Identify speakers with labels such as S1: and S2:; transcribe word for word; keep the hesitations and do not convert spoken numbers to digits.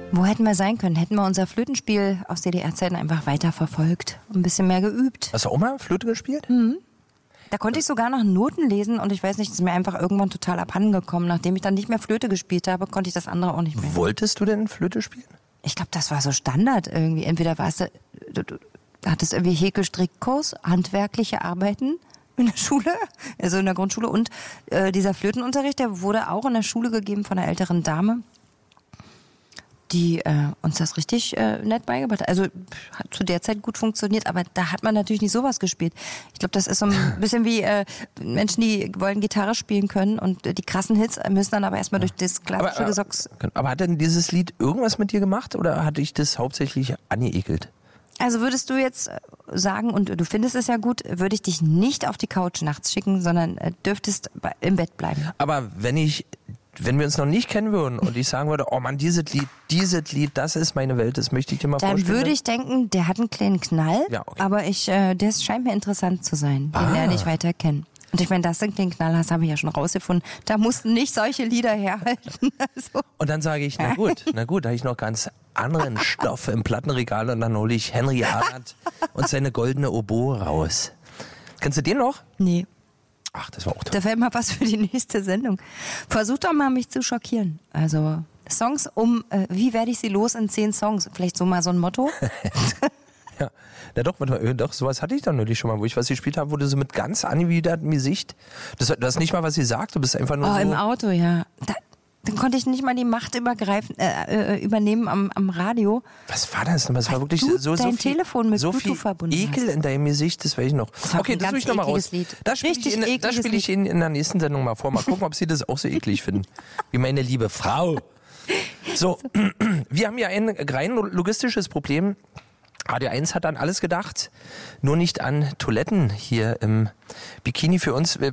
S1: Wo hätten wir sein können? Hätten wir unser Flötenspiel aus D D R-Zeiten einfach weiter verfolgt und ein bisschen mehr geübt.
S2: Hast du auch mal Flöte gespielt?
S1: Mhm. Da konnte ich sogar noch Noten lesen und ich weiß nicht, das ist mir einfach irgendwann total abhanden gekommen. Nachdem ich dann nicht mehr Flöte gespielt habe, konnte ich das andere auch nicht mehr.
S2: Wolltest du denn Flöte spielen?
S1: Ich glaube, das war so Standard irgendwie. Entweder warst du, du, du hattest irgendwie Häkel-Strickkurs, handwerkliche Arbeiten in der Schule, also in der Grundschule und äh, dieser Flötenunterricht, der wurde auch in der Schule gegeben von einer älteren Dame, die äh, uns das richtig äh, nett beigebracht hat. Also hat zu der Zeit gut funktioniert, aber da hat man natürlich nicht sowas gespielt. Ich glaube, das ist so ein bisschen wie äh, Menschen, die wollen Gitarre spielen können und äh, die krassen Hits müssen dann aber erstmal durch das klassische
S2: aber,
S1: Gesocks.
S2: Aber, aber hat denn dieses Lied irgendwas mit dir gemacht oder hat dich das hauptsächlich angeekelt?
S1: Also würdest du jetzt sagen, und du findest es ja gut, würde ich dich nicht auf die Couch nachts schicken, sondern äh, dürftest bei, im Bett bleiben.
S2: Aber wenn ich... Wenn wir uns noch nicht kennen würden und ich sagen würde, oh Mann, dieses Lied, dieses Lied, das ist meine Welt, das möchte ich dir mal
S1: Dann
S2: vorstellen.
S1: Dann würde ich denken, der hat einen kleinen Knall,
S2: ja, okay.
S1: aber ich, äh, der scheint mir interessant zu sein. Den
S2: ah.
S1: lerne ich weiter kennen. Und ich meine, dass du einen kleinen Knall hast, habe ich ja schon rausgefunden. Da mussten nicht solche Lieder herhalten. Also.
S2: Und dann sage ich, na gut, na gut, da habe ich noch ganz anderen Stoff im Plattenregal und dann hole ich Henry Arndt und seine goldene Oboe raus. Kennst du den noch?
S1: Nee.
S2: Ach, das war auch toll.
S1: Da fällt mal was für die nächste Sendung. Versuch doch mal, mich zu schockieren. Also Songs um, äh, wie werde ich sie los in zehn Songs? Vielleicht so mal so ein Motto?
S2: Ja, na doch, warte mal, doch, sowas hatte ich dann neulich schon mal, wo ich was gespielt habe, wo du so mit ganz angewidertem Gesicht, das, du hast nicht mal was gesagt, du bist einfach nur
S1: oh,
S2: so...
S1: im Auto, ja. Da, dann konnte ich nicht mal die Macht übergreifen, äh, äh, übernehmen am, am Radio.
S2: Was war das? Das war
S1: Weil
S2: wirklich
S1: du
S2: so, so
S1: dein
S2: viel,
S1: Telefon mit
S2: so
S1: Bluetooth
S2: viel
S1: verbunden
S2: Ekel
S1: hast.
S2: in deinem Gesicht, das weiß ich noch.
S1: Das war
S2: Okay,
S1: ein
S2: das
S1: ganz
S2: suche ich nochmal raus.
S1: ekliges Lied.
S2: Das spiele ich,
S1: Richtig
S2: in, das spiel ich
S1: ekliges
S2: Ihnen in der nächsten Sendung mal vor. Mal gucken, ob Sie das auch so eklig finden. Wie meine liebe Frau. So, wir haben ja ein rein logistisches Problem. A D eins hat an alles gedacht, nur nicht an Toiletten hier im Bikini für uns.